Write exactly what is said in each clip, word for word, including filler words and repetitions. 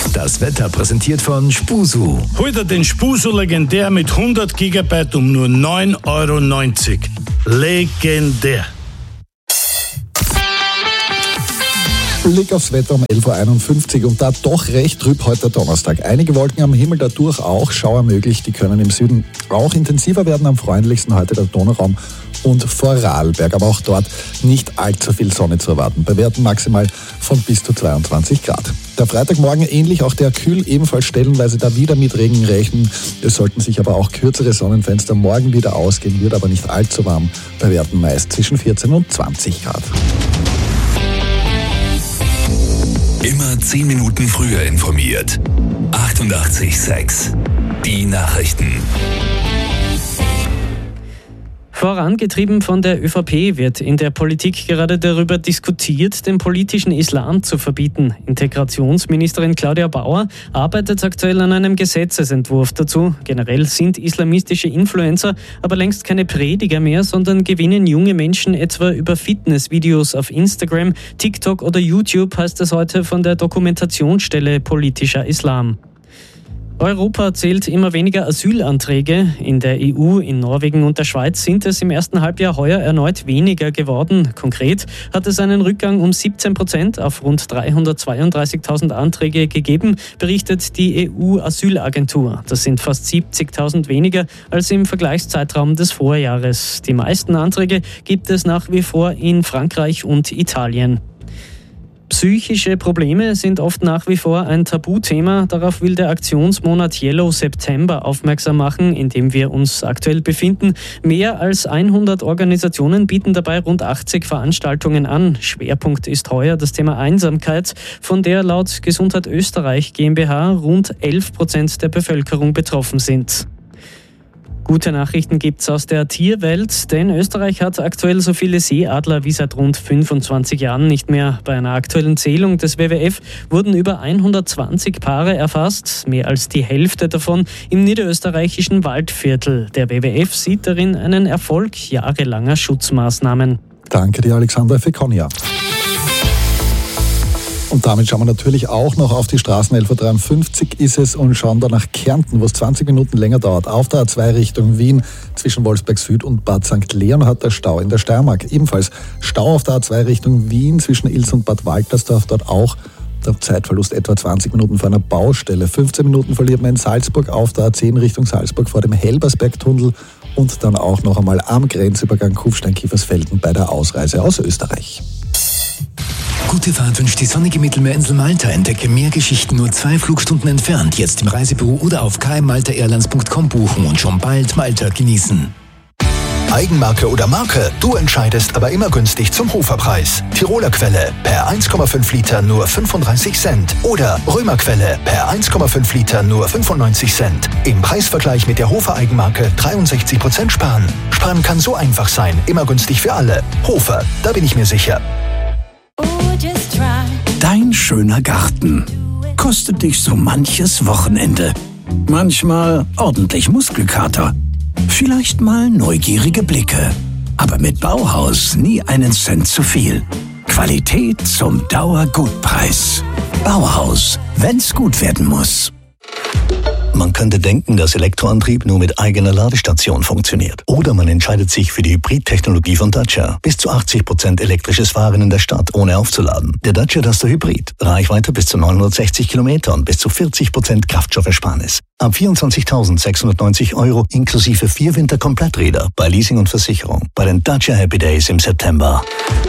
Das Wetter präsentiert von Spusu. Heute den Spusu legendär mit hundert Gigabyte um nur neun Euro neunzig. Legendär. Blick aufs Wetter um elf Uhr einundfünfzig und da doch recht trüb heute Donnerstag. Einige Wolken am Himmel, dadurch auch Schauer möglich, die können im Süden auch intensiver werden. Am freundlichsten heute der Donauraum und Vorarlberg, aber auch dort nicht allzu viel Sonne zu erwarten. Bei Werten maximal von bis zu zweiundzwanzig Grad. Der Freitagmorgen ähnlich, auch der kühl, ebenfalls stellenweise da wieder mit Regen rechnen. Es sollten sich aber auch kürzere Sonnenfenster morgen wieder ausgehen, wird aber nicht allzu warm. Bei Werten meist zwischen vierzehn und zwanzig Grad. Immer zehn Minuten früher informiert. achtundachtzig Komma sechs. Die Nachrichten. Vorangetrieben von der ÖVP wird in der Politik gerade darüber diskutiert, den politischen Islam zu verbieten. Integrationsministerin Claudia Bauer arbeitet aktuell an einem Gesetzesentwurf dazu. Generell sind islamistische Influencer aber längst keine Prediger mehr, sondern gewinnen junge Menschen etwa über Fitnessvideos auf Instagram, TikTok oder YouTube, heißt es heute von der Dokumentationsstelle Politischer Islam. Europa zählt immer weniger Asylanträge. In der E U, in Norwegen und der Schweiz sind es im ersten Halbjahr heuer erneut weniger geworden. Konkret hat es einen Rückgang um siebzehn Prozent auf rund dreihundertzweiunddreißigtausend Anträge gegeben, berichtet die E U-Asylagentur. Das sind fast siebzigtausend weniger als im Vergleichszeitraum des Vorjahres. Die meisten Anträge gibt es nach wie vor in Frankreich und Italien. Psychische Probleme sind oft nach wie vor ein Tabuthema. Darauf will der Aktionsmonat Yellow September aufmerksam machen, in dem wir uns aktuell befinden. Mehr als hundert Organisationen bieten dabei rund achtzig Veranstaltungen an. Schwerpunkt ist heuer das Thema Einsamkeit, von der laut Gesundheit Österreich GmbH rund elf Prozent der Bevölkerung betroffen sind. Gute Nachrichten gibt's aus der Tierwelt, denn Österreich hat aktuell so viele Seeadler wie seit rund fünfundzwanzig Jahren nicht mehr. Bei einer aktuellen Zählung des W W F wurden über hundertzwanzig Paare erfasst, mehr als die Hälfte davon im niederösterreichischen Waldviertel. Der W W F sieht darin einen Erfolg jahrelanger Schutzmaßnahmen. Danke dir, Alexandra Fekonia. Und damit schauen wir natürlich auch noch auf die Straßen. elf Uhr dreiundfünfzig ist es und schauen da nach Kärnten, wo es zwanzig Minuten länger dauert. Auf der A zwei Richtung Wien zwischen Wolfsberg Süd und Bad Sankt Leonhard der Stau in der Steiermark. Ebenfalls Stau auf der A zwei Richtung Wien zwischen Ils und Bad Waltersdorf. Dort auch der Zeitverlust etwa zwanzig Minuten vor einer Baustelle. fünfzehn Minuten verliert man in Salzburg auf der A zehn Richtung Salzburg vor dem Helbersbergtunnel. Und dann auch noch einmal am Grenzübergang Kufstein-Kiefersfelden bei der Ausreise aus Österreich. Gute Fahrt wünscht die sonnige Mittelmeerinsel Malta. Entdecke mehr Geschichten nur zwei Flugstunden entfernt. Jetzt im Reisebüro oder auf k m malta airlines punkt com buchen und schon bald Malta genießen. Eigenmarke oder Marke? Du entscheidest, aber immer günstig zum Hoferpreis. Tiroler Quelle per eins Komma fünf Liter nur fünfunddreißig Cent. Oder Römer Quelle per eins Komma fünf Liter nur fünfundneunzig Cent. Im Preisvergleich mit der Hofer Eigenmarke dreiundsechzig Prozent sparen. Sparen kann so einfach sein, immer günstig für alle. Hofer, da bin ich mir sicher. Dein schöner Garten kostet dich so manches Wochenende. Manchmal ordentlich Muskelkater. Vielleicht mal neugierige Blicke. Aber mit Bauhaus nie einen Cent zu viel. Qualität zum Dauergutpreis. Bauhaus, wenn's gut werden muss. Man könnte denken, dass Elektroantrieb nur mit eigener Ladestation funktioniert. Oder man entscheidet sich für die Hybrid-Technologie von Dacia. Bis zu achtzig Prozent elektrisches Fahren in der Stadt, ohne aufzuladen. Der Dacia Duster Hybrid. Reichweite bis zu neunhundertsechzig Kilometer und bis zu vierzig Prozent Kraftstoffersparnis. Ab vierundzwanzigtausendsechshundertneunzig Euro inklusive vier Winterkompletträder bei Leasing und Versicherung. Bei den Dacia Happy Days im September.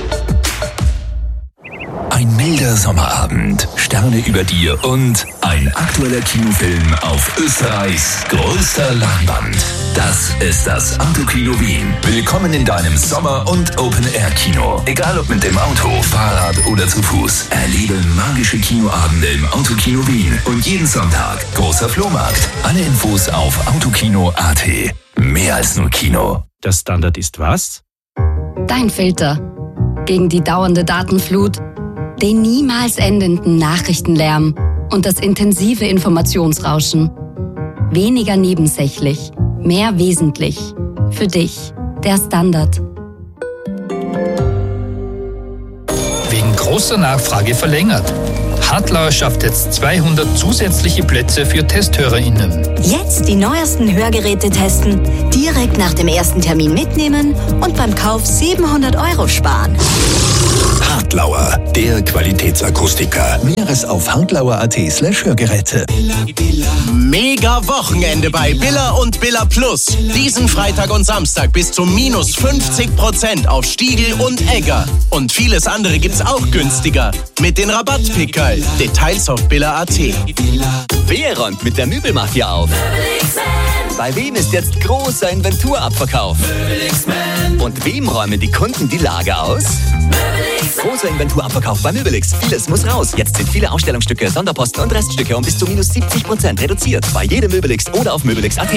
Ein milder Sommerabend, Sterne über dir und ein aktueller Kinofilm auf Österreichs größter Leinwand. Das ist das Autokino Wien. Willkommen in deinem Sommer- und Open-Air-Kino. Egal ob mit dem Auto, Fahrrad oder zu Fuß. Erlebe magische Kinoabende im Autokino Wien. Und jeden Sonntag großer Flohmarkt. Alle Infos auf autokino punkt a t. Mehr als nur Kino. Der Standard ist was? Dein Filter. Gegen die dauernde Datenflut, den niemals endenden Nachrichtenlärm und das intensive Informationsrauschen. Weniger nebensächlich, mehr wesentlich. Für dich, der Standard. Wegen großer Nachfrage verlängert. Hartlauer schafft jetzt zweihundert zusätzliche Plätze für TesthörerInnen. Jetzt die neuesten Hörgeräte testen, direkt nach dem ersten Termin mitnehmen und beim Kauf siebenhundert Euro sparen. Hartlauer, der Qualitätsakustiker. Mehres auf hartlauer.at slash Hörgeräte. Mega Wochenende bei Billa und Billa Plus. Diesen Freitag und Samstag bis zu minus fünfzig Prozent auf Stiegel und Egger. Und vieles andere gibt's auch günstiger. Mit den Rabattpickerl. Details auf billa punkt at. Wer räumt mit der Möbelmafia auf? Bei wem ist jetzt großer Inventurabverkauf? Und wem räumen die Kunden die Lager aus? Großer Inventurabverkauf bei Möbelix. Vieles muss raus. Jetzt sind viele Ausstellungsstücke, Sonderposten und Reststücke um bis zu minus siebzig Prozent reduziert. Bei jedem Möbelix oder auf möbelix punkt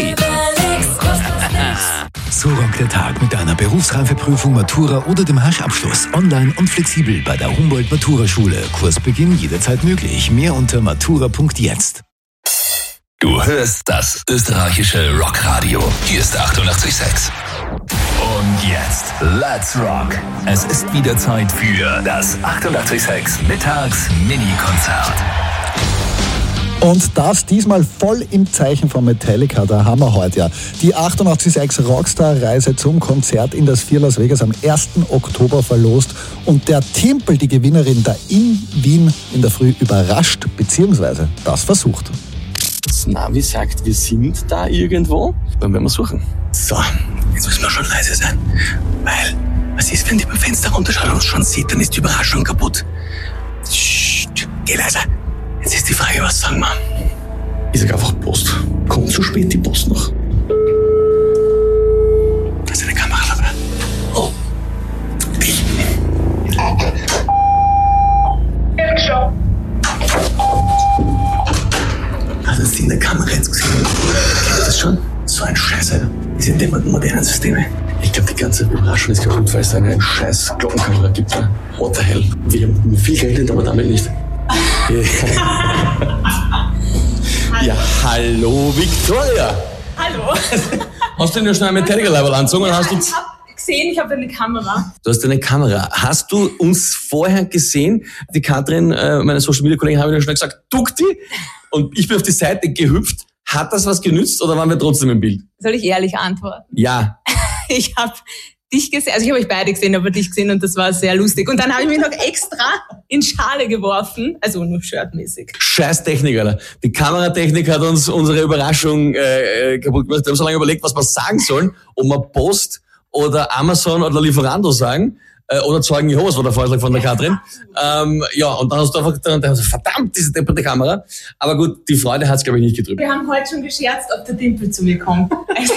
at. So rockt der Tag mit einer Berufsreifeprüfung, Matura oder dem Haschabschluss. Online und flexibel bei der Humboldt-Matura-Schule. Kursbeginn jederzeit möglich. Mehr unter matura punkt jetzt. Du hörst das österreichische Rockradio. Hier ist achtundachtzig Komma sechs. Und jetzt, let's rock. Es ist wieder Zeit für das achtundachtzig Komma sechs Mittags-Mini-Konzert. Und das diesmal voll im Zeichen von Metallica, da haben wir heute ja die achtundachtzig Komma sechs Rockstar-Reise zum Konzert in das Vier Las Vegas am ersten Oktober verlost und der Timpel, die Gewinnerin, da in Wien in der Früh überrascht, beziehungsweise das versucht. Das Navi sagt, wir sind da irgendwo, dann werden wir suchen. So, jetzt müssen wir schon leise sein, weil, was ist, wenn die beim Fenster runterschauen und uns schon sieht, dann ist die Überraschung kaputt. Psst, geh leiser. Jetzt ist die Frage, was sagen wir? Ich sag einfach Post. Kommt zu spät die Post noch. Da ist eine Kamera dabei. Oh. Dich. Hast du das in der Kamera jetzt gesehen? Kennt ihr das schon? So ein Scheiße. Diese dämmerten modernen Systeme. Ich glaube, die ganze Überraschung ist kaputt, weil es eine scheiß Glockenkamera gibt. Ne? What the hell? Wir haben viel gerechnet, aber damit nicht. Ja, hallo Victoria. Hallo. Hast du denn ja schnell ein Metallica-Label angezogen? Ja, hast du ich habe gesehen, ich habe eine Kamera. Du hast eine Kamera. Hast du uns vorher gesehen? Die Katrin, meine Social-Media-Kollegin, haben ja schnell gesagt, duck die. Und ich bin auf die Seite gehüpft. Hat das was genützt oder waren wir trotzdem im Bild? Soll ich ehrlich antworten? Ja. Ich habe dich gesehen, also ich habe euch beide gesehen, aber dich gesehen und das war sehr lustig. Und dann habe ich mich noch extra in Schale geworfen, also nur shirtmäßig. Scheiß Technik, Alter. Die Kameratechnik hat uns unsere Überraschung äh, kaputt gemacht. Wir haben so lange überlegt, was wir sagen sollen, ob wir Post oder Amazon oder Lieferando sagen. Äh, oder Zeugen Jehovas war der Vorschlag von der Katrin. Ähm, ja, und dann hast du einfach dann, dann, verdammt, diese depperte Kamera. Aber gut, die Freude hat's, glaube ich, nicht getrübt. Wir haben heute schon gescherzt, ob der Dimpel zu mir kommt.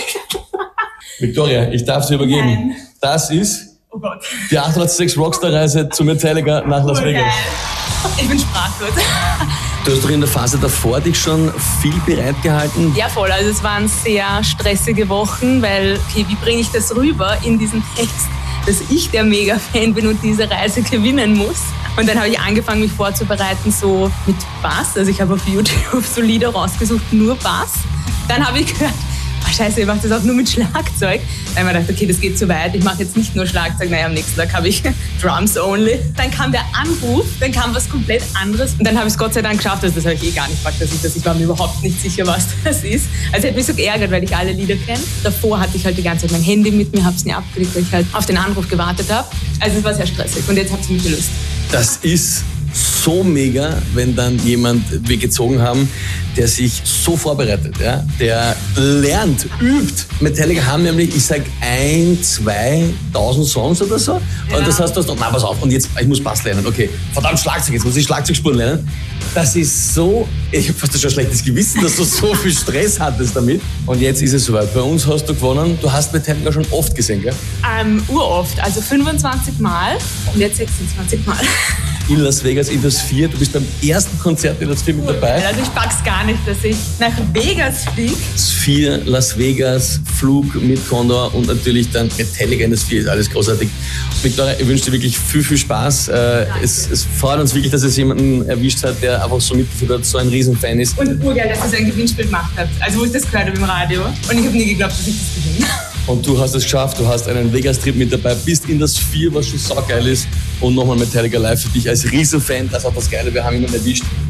Victoria, ich darf sie übergeben. Nein. Das ist oh Gott. die achtundachtzig Komma sechs Rockstar-Reise zu Metallica nach Las Vegas. Ich bin sprachlos. Du hast doch in der Phase davor dich schon viel bereitgehalten. Ja, voll. Also es waren sehr stressige Wochen, weil, okay, wie bringe ich das rüber in diesen Text, dass ich der Mega-Fan bin und diese Reise gewinnen muss. Und dann habe ich angefangen, mich vorzubereiten, so mit Bass. Also ich habe auf YouTube so Lieder rausgesucht, nur Bass. Dann habe ich gehört, oh scheiße, ich mache das auch nur mit Schlagzeug. Dann habe ich gedacht, okay, das geht zu weit. Ich mache jetzt nicht nur Schlagzeug. Naja, am nächsten Tag habe ich Drums only. Dann kam der Anruf, dann kam was komplett anderes. Und dann habe ich es Gott sei Dank geschafft. Also das habe ich eh gar nicht gefragt, dass ich das. Ich war mir überhaupt nicht sicher, was das ist. Also ich hätte mich so geärgert, weil ich alle Lieder kenne. Davor hatte ich halt die ganze Zeit mein Handy mit mir, habe es nie abgelegt, weil ich halt auf den Anruf gewartet habe. Also es war sehr stressig. Und jetzt habe ich mich gelöst. Das ist so mega, wenn dann jemand wir gezogen haben, der sich so vorbereitet, ja, der lernt, übt. Metallica haben nämlich, ich sag, ein, zweitausend Songs oder so. Ja. Und das heißt, du hast, na pass auf, und jetzt, ich muss Bass lernen, okay, verdammt Schlagzeug, jetzt muss ich Schlagzeugspuren lernen. Das ist so, ich hab fast schon ein schlechtes Gewissen, dass du so viel Stress hattest damit. Und jetzt ist es soweit. Bei uns hast du gewonnen. Du hast Metallica schon oft gesehen, gell? Ähm, uroft, also fünfundzwanzig Mal und jetzt sechsundzwanzig Mal. In Las Vegas, in das vier. Du bist beim ersten Konzert in das vier mit dabei. Also ich pack's gar nicht, dass ich nach Vegas fliege. Das vier, Las Vegas, Flug mit Condor und natürlich dann Metallica in das vier. Ist alles großartig. Victoria, ich wünsche dir wirklich viel, viel Spaß. Äh, es, es freut uns wirklich, dass es jemanden erwischt hat, der einfach so mitgeführt hat, so ein Riesenfan ist. Und urgeil, dass ihr so ein Gewinnspiel gemacht habt. Also wo ich das gehört habe im Radio. Und ich habe nie geglaubt, dass ich das gewinne. Und du hast es geschafft, du hast einen Vegas-Trip mit dabei, bist in das vier, was schon saugeil ist. Und nochmal Metallica live für dich als Riesenfan. Das hat das Geile, wir haben ihn erwischt.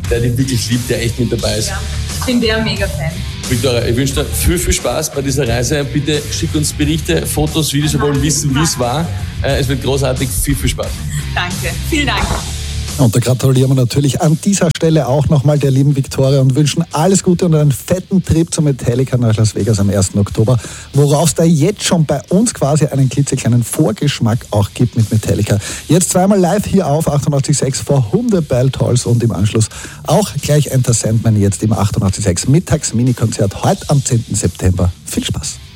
der dich wirklich liebt, der echt mit dabei ist. Ja, ich bin der Mega-Fan. Victoria, ich wünsche dir viel, viel Spaß bei dieser Reise. Bitte schick uns Berichte, Fotos, Videos, wir wollen wissen, wie es war. Es wird großartig, viel, viel Spaß. Danke, vielen Dank. Und da gratulieren wir natürlich an dieser Stelle auch nochmal der lieben Victoria und wünschen alles Gute und einen fetten Trip zum Metallica nach Las Vegas am ersten Oktober, worauf es da jetzt schon bei uns quasi einen klitzekleinen Vorgeschmack auch gibt mit Metallica. Jetzt zweimal live hier auf achtundachtzig Komma sechs vor Hundebell Tolls und im Anschluss auch gleich Enter Sandman jetzt im achtundachtzig Komma sechs Mittags-Mini-Konzert heute am zehnten September. Viel Spaß!